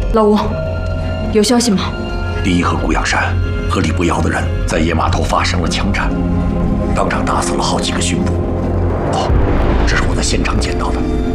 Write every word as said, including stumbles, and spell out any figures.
老吴，有消息吗？ 李毅和顾阳山和李不瑶的人在野码头发生了枪战，当场打死了好几个巡捕。哦，这是我在现场捡到的。